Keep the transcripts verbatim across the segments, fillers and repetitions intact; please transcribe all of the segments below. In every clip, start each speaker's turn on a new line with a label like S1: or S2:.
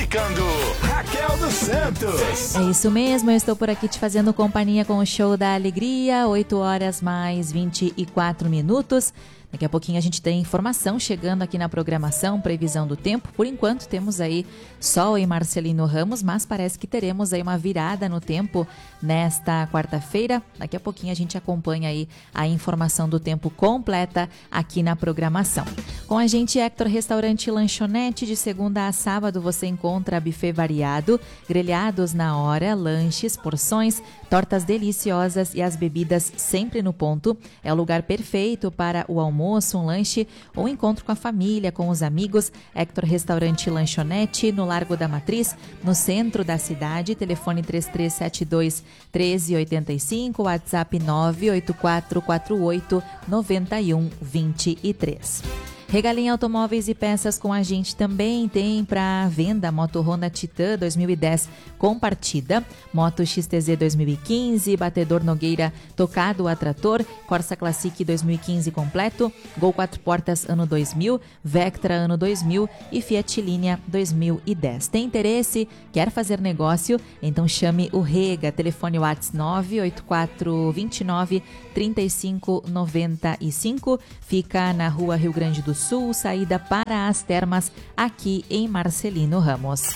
S1: comunicando, Raquel dos Santos.
S2: É isso mesmo, eu estou por aqui te fazendo companhia com o Show da Alegria, oito horas mais vinte e quatro minutos. Daqui a pouquinho a gente tem informação chegando aqui na programação, previsão do tempo. Por enquanto temos aí sol em Marcelino Ramos, mas parece que teremos aí uma virada no tempo nesta quarta-feira. Daqui a pouquinho a gente acompanha aí a informação do tempo completa aqui na programação. Com a gente, Hector Restaurante e Lanchonete, de segunda a sábado você encontra buffet variado, grelhados na hora, lanches, porções, tortas deliciosas e as bebidas sempre no ponto. É o lugar perfeito para o almoço, almoço, um lanche ou um encontro com a família, com os amigos. Hector Restaurante e Lanchonete, no Largo da Matriz, no centro da cidade. Telefone três três sete dois, um três oito cinco, WhatsApp nove oito quatro quatro oito nove um dois três. Regalinha Automóveis e Peças com a gente também tem para venda moto Honda Titan dois mil e dez com partida, moto X T Z dois mil e quinze, batedor Nogueira tocado a trator, Corsa Classic dois mil e quinze completo, Gol quatro portas ano dois mil, Vectra ano dois mil e Fiat Linea dois mil e dez. Tem interesse? Quer fazer negócio? Então chame o Rega, telefone WhatsApp nove oito quatro dois nove três cinco nove cinco, fica na rua Rio Grande do Sul, saída para as Termas, aqui em Marcelino Ramos.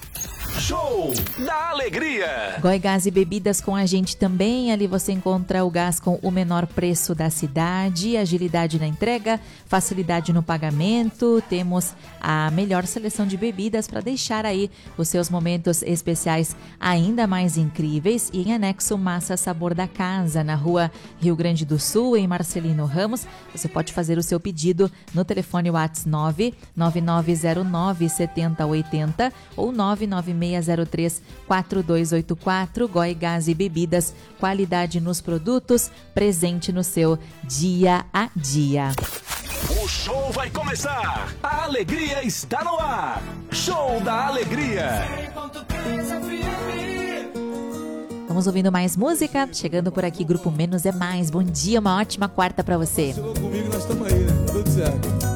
S1: Show da Alegria!
S2: Goi Gás e Bebidas com a gente também. Ali você encontra o gás com o menor preço da cidade, agilidade na entrega, facilidade no pagamento. Temos a melhor seleção de bebidas para deixar aí os seus momentos especiais ainda mais incríveis. E em anexo, massa sabor da casa, na rua Rio Grande do Sul, em Marcelino Ramos. Você pode fazer o seu pedido no telefone WhatsApp nove nove nove zero nove sete zero oito zero ou nove nove seis zero três quatro dois oito quatro. Goi Gás e Bebidas, qualidade nos produtos, presente no seu dia a dia.
S1: O show vai começar! A alegria está no ar! Show da Alegria!
S2: Vamos ouvindo mais música, chegando por aqui, Grupo Menos é Mais. Bom dia, uma ótima quarta pra você.
S3: Chegou comigo, nós estamos aí, né? Tudo certo.